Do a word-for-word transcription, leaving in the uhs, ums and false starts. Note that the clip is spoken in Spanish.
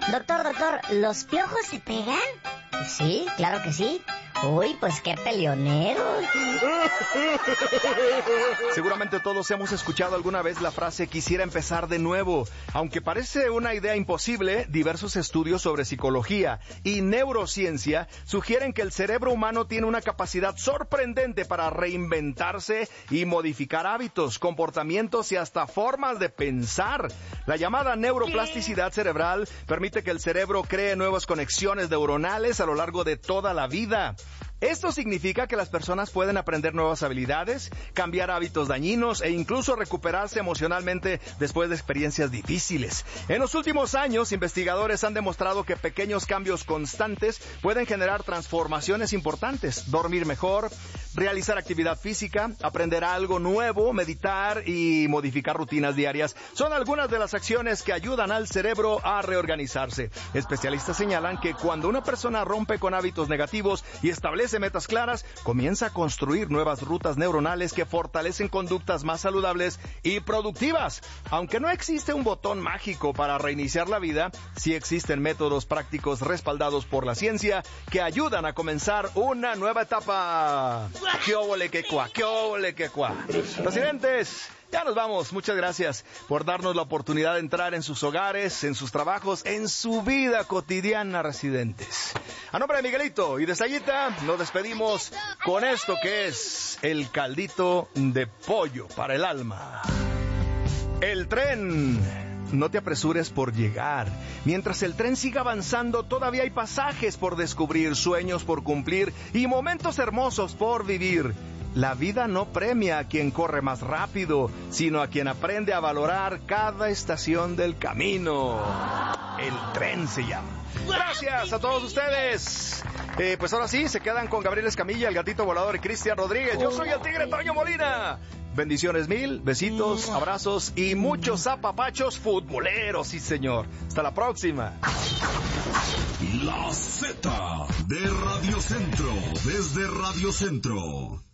Doctor, doctor, ¿los piojos se pegan? Sí, claro que sí. Uy, pues qué peleonero. Seguramente todos hemos escuchado alguna vez la frase quisiera empezar de nuevo. Aunque parece una idea imposible, diversos estudios sobre psicología y neurociencia sugieren que el cerebro humano tiene una capacidad sorprendente para reinventarse y modificar hábitos, comportamientos y hasta formas de pensar. La llamada neuroplasticidad cerebral permite que el cerebro cree nuevas conexiones neuronales a lo largo de toda la vida. Esto significa que las personas pueden aprender nuevas habilidades, cambiar hábitos dañinos e incluso recuperarse emocionalmente después de experiencias difíciles. En los últimos años, investigadores han demostrado que pequeños cambios constantes pueden generar transformaciones importantes. Dormir mejor, realizar actividad física, aprender algo nuevo, meditar y modificar rutinas diarias son algunas de las acciones que ayudan al cerebro a reorganizarse. Especialistas señalan que cuando una persona rompe con hábitos negativos y establece metas claras, comienza a construir nuevas rutas neuronales que fortalecen conductas más saludables y productivas. Aunque no existe un botón mágico para reiniciar la vida, sí existen métodos prácticos respaldados por la ciencia que ayudan a comenzar una nueva etapa. ¡Qué óvole que cuá! ¡Qué óvole que cuá! Residentes, ya nos vamos. Muchas gracias por darnos la oportunidad de entrar en sus hogares, en sus trabajos, en su vida cotidiana, residentes. A nombre de Miguelito y de Sayita, nos despedimos con esto que es el caldito de pollo para el alma. El tren. No te apresures por llegar. Mientras el tren siga avanzando, todavía hay pasajes por descubrir, sueños por cumplir y momentos hermosos por vivir. La vida no premia a quien corre más rápido, sino a quien aprende a valorar cada estación del camino. El tren se llama. Gracias a todos ustedes. Eh, pues ahora sí, se quedan con Gabriel Escamilla, el gatito volador y Cristian Rodríguez. Yo soy el tigre Toño Molina. Bendiciones mil, besitos, abrazos y muchos apapachos futboleros, sí señor. Hasta la próxima. La Z de Radio Centro, desde Radio Centro.